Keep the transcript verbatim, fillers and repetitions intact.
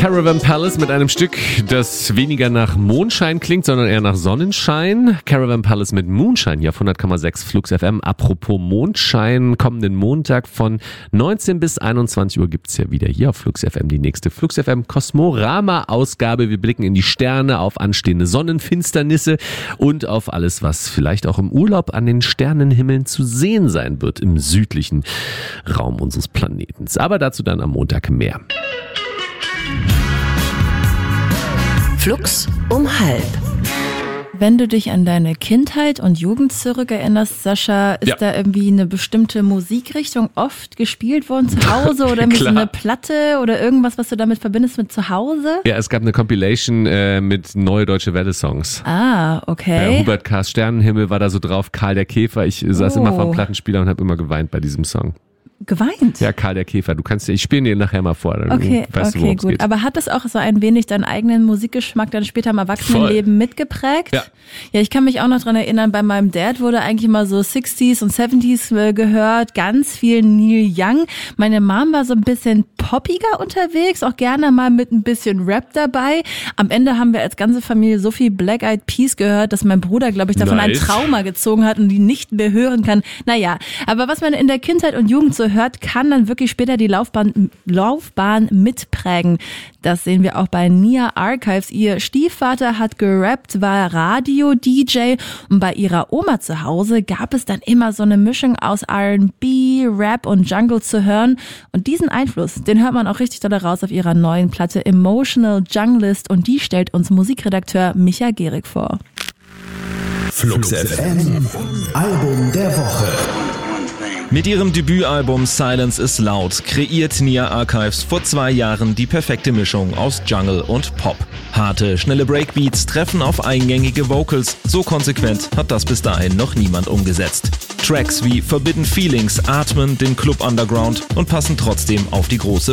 Caravan Palace mit einem Stück, das weniger nach Mondschein klingt, sondern eher nach Sonnenschein. Caravan Palace mit Moonshine hier auf hundert Komma sechs Flux F M. Apropos Mondschein, kommenden Montag von neunzehn bis einundzwanzig Uhr gibt's ja wieder hier auf Flux F M die nächste Flux F M Kosmorama-Ausgabe. Wir blicken in die Sterne, auf anstehende Sonnenfinsternisse und auf alles, was vielleicht auch im Urlaub an den Sternenhimmeln zu sehen sein wird im südlichen Raum unseres Planetens. Aber dazu dann am Montag mehr. Flux um halb. Wenn du dich an deine Kindheit und Jugend zurückerinnerst, Sascha, ist ja. da irgendwie eine bestimmte Musikrichtung oft gespielt worden zu Hause oder irgendwie so eine Platte oder irgendwas, was du damit verbindest mit zu Hause? Ja, es gab eine Compilation äh, mit Neue Deutsche Welle-Songs. Ah, okay. Äh, Hubert K.'s Sternenhimmel war da so drauf, Karl der Käfer. Ich saß oh. immer vor dem Plattenspieler und habe immer geweint bei diesem Song. Geweint? Ja, Karl der Käfer. Du kannst, ich spiele dir nachher mal vor. Dann okay, weißt okay, du, gut. Geht. Aber hat das auch so ein wenig deinen eigenen Musikgeschmack dann später im Erwachsenenleben Voll. mitgeprägt? Ja. Ja, ich kann mich auch noch dran erinnern, bei meinem Dad wurde eigentlich immer so sixties und seventies gehört, ganz viel Neil Young. Meine Mom war so ein bisschen poppiger unterwegs, auch gerne mal mit ein bisschen Rap dabei. Am Ende haben wir als ganze Familie so viel Black Eyed Peas gehört, dass mein Bruder, glaube ich, davon nice. ein Trauma gezogen hat und die nicht mehr hören kann. Naja, aber was man in der Kindheit und Jugend so hört, kann dann wirklich später die Laufbahn, Laufbahn mitprägen. Das sehen wir auch bei Nia Archives. Ihr Stiefvater hat gerappt, war Radio-D J und bei ihrer Oma zu Hause gab es dann immer so eine Mischung aus R and B, Rap und Jungle zu hören. Und diesen Einfluss, den hört man auch richtig doll raus auf ihrer neuen Platte Emotional Junglist und die stellt uns Musikredakteur Micha Gehrig vor. Flux F M, Album der Woche. Mit ihrem Debütalbum Silence is Loud kreiert Nia Archives vor zwei Jahren die perfekte Mischung aus Jungle und Pop. Harte, schnelle Breakbeats treffen auf eingängige Vocals. So konsequent hat das bis dahin noch niemand umgesetzt. Tracks wie Forbidden Feelings atmen den Club Underground und passen trotzdem auf die große